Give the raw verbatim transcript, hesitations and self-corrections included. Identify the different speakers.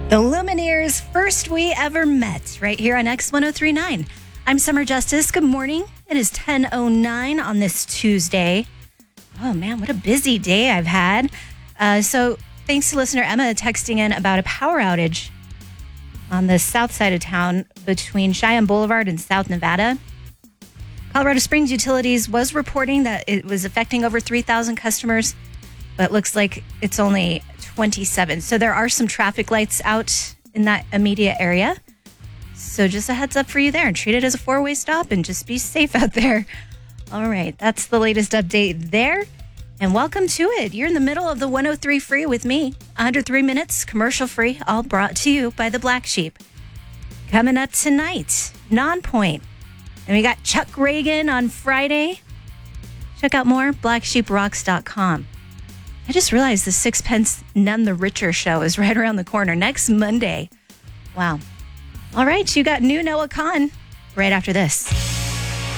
Speaker 1: The Lumineers, first we ever met, right here on X one oh three point nine. I'm Summer Justice. Good morning. It is ten oh nine on this Tuesday. Oh, man, what a busy day I've had. Uh, so thanks to listener Emma texting in about a power outage on the south side of town between Cheyenne Boulevard and South Nevada. Colorado Springs Utilities was reporting that it was affecting over three thousand customers, but it looks like it's only twenty-seven. So there are some traffic lights out in that immediate area. So just a heads up for you there, and treat it as a four-way stop and just be safe out there. All right, that's the latest update there. And welcome to it. You're in the middle of the one oh three Free with me. one hundred three minutes, commercial free, all brought to you by the Black Sheep. Coming up tonight, Non-Point. And we got Chuck Reagan on Friday. Check out more, black sheep rocks dot com. I just realized the Sixpence None the Richer show is right around the corner next Monday. Wow. All right, you got new Noah Khan right after this.